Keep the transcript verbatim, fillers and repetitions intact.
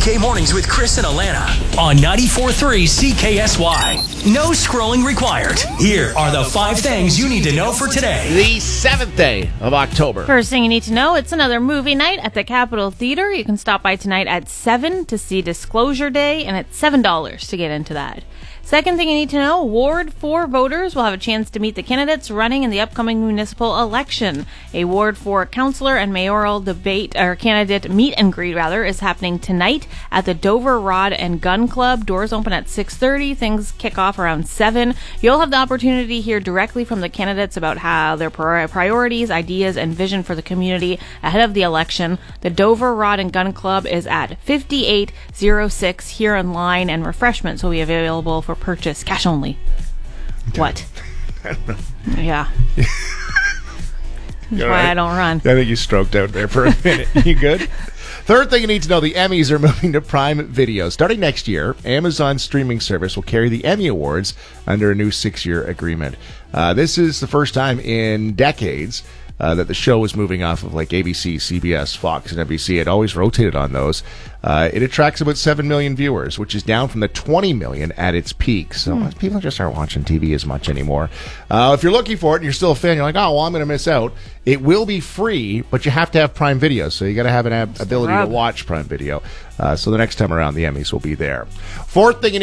K Mornings with Chris and Alana on ninety-four point three C K S Y. No scrolling required. Here are the five things you need to know for today. The seventh day of October. First thing you need to know, it's another movie night at the Capitol Theater. You can stop by tonight at seven to see Disclosure Day, and it's seven dollars to get into that. Second thing you need to know, Ward four voters will have a chance to meet the candidates running in the upcoming municipal election. A Ward four councillor and mayoral debate, or candidate meet and greet, rather, is happening tonight at the Dover Rod and Gun Club. Doors open at six thirty. Things kick off around seven. You'll have the opportunity to hear directly from the candidates about how their priorities, ideas, and vision for the community ahead of the election. The Dover Rod and Gun Club is at fifty-eight oh six here online, and refreshments will be available for purchase, cash only. Okay. What? I don't know. Yeah. That's why right? I don't run. I think you stroked out there for a minute. You good? Third thing you need to know, the Emmys are moving to Prime Video. Starting next year, Amazon's streaming service will carry the Emmy Awards under a new six-year agreement. Uh, this is the first time in decades Uh, that the show was moving off of like A B C, C B S, Fox, and N B C. It always rotated on those. Uh, it attracts about seven million viewers, which is down from the twenty million at its peak. So mm. people just aren't watching T V as much anymore. Uh, if you're looking for it and you're still a fan, you're like, oh, well, I'm going to miss out. It will be free, but you have to have Prime Video. So you got to have an ab- ability to watch Prime Video. Uh, so the next time around, the Emmys will be there. Fourth thing you need